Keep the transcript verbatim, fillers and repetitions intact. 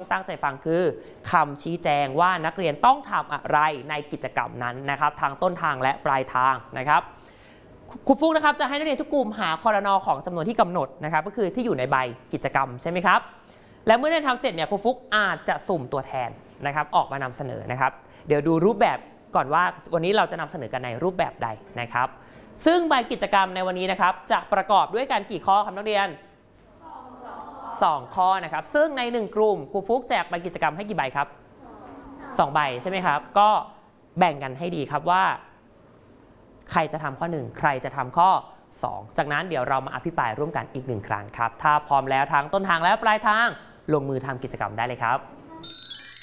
ตั้งใจฟังคือคำชี้แจงว่านักเรียนต้องทำอะไรในกิจกรรมนั้นนะครับทางต้นทางและปลายทางนะครับครูฟุกนะครับจะให้นักเรียนทุกกลุ่มหาคอรนอของจำนวนที่กำหนดนะครับก็คือที่อยู่ในใบกิจกรรมใช่ไหมครับและเมื่อได้ทำเสร็จเนี่ยครูฟุกอาจจะสุ่มตัวแทนนะครับออกมานำเสนอนะครับเดี๋ยวดูรูปแบบก่อนว่าวันนี้เราจะนำเสนอกันในรูปแบบใดนะครับซึ่งใบกิจกรรมในวันนี้นะครับจะประกอบด้วยกันกี่ข้อครับนักเรียนสองข้อนะครับซึ่งในหนึ่งกลุ่มครูฟุกแจกใบกิจกรรมให้กี่ใบครับสองใบใช่ไหมครับก็แบ่งกันให้ดีครับว่าใครจะทำข้อหนึ่งใครจะทำข้อสองจากนั้นเดี๋ยวเรามาอภิปรายร่วมกันอีกหนึ่งครั้งครับถ้าพร้อมแล้วทั้งต้นทางและปลายทางลงมือทำกิจกรรมได้เลยครับ